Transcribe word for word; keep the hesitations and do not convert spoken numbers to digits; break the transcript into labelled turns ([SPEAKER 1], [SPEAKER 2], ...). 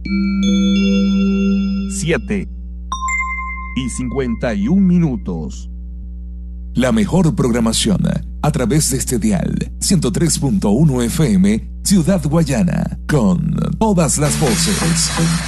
[SPEAKER 1] Siete y cincuenta y un minutos.
[SPEAKER 2] La mejor programación a través de este dial ciento tres punto uno F M, Ciudad Guayana, con todas las voces.